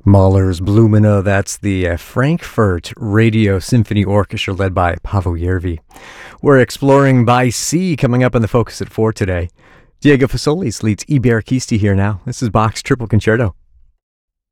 Mahler's Blumina, that's the Frankfurt Radio Symphony Orchestra led by Paavo Järvi. We're exploring by sea coming up in the Focus at 4 today. Diego Fassolis leads Iber Kisti here now. This is Bach's Triple Concerto.